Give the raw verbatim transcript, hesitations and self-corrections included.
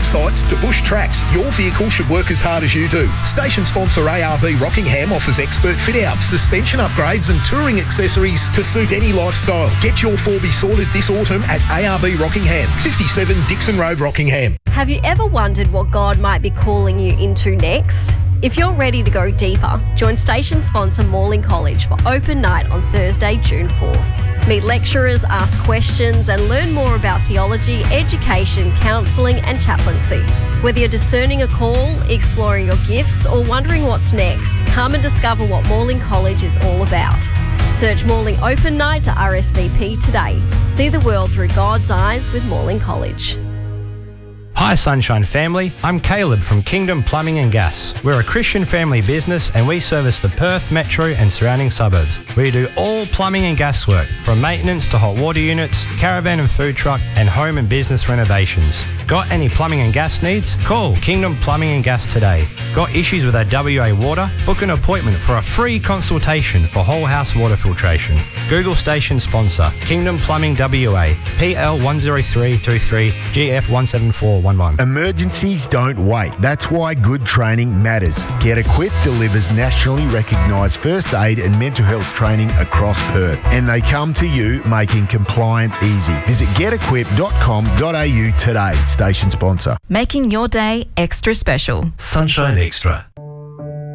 job sites to bush tracks, your vehicle should work as hard as you do. Station sponsor A R B Rockingham offers expert fit-outs, suspension upgrades and touring accessories to suit any lifestyle. Get your four B sorted this autumn at A R B Rockingham, fifty-seven Dixon Road, Rockingham. Have you ever wondered what God might be calling you into next? If you're ready to go deeper, join station sponsor Morling College for open night on Thursday, June fourth. Meet lecturers, ask questions and learn more about theology, education, counselling and chaplaincy. Whether you're discerning a call, exploring your gifts or wondering what's next, come and discover what Morling College is all about. Search Morling Open Night to R S V P today. See the world through God's eyes with Morling College. Hi Sunshine family, I'm Caleb from Kingdom Plumbing and Gas. We're a Christian family business and we service the Perth metro and surrounding suburbs. We do all plumbing and gas work, from maintenance to hot water units, caravan and food truck and home and business renovations. Got any plumbing and gas needs? Call Kingdom Plumbing and Gas today. Got issues with our W A water? Book an appointment for a free consultation for whole house water filtration. Google station sponsor Kingdom Plumbing W A, P L one zero three two three G F one seven four one one. Emergencies don't wait. That's why good training matters. Get Equipped delivers nationally recognised first aid and mental health training across Perth. And they come to you making compliance easy. Visit get equipped dot com dot a u today. Station sponsor. Making your day extra special. Sunshine Extra.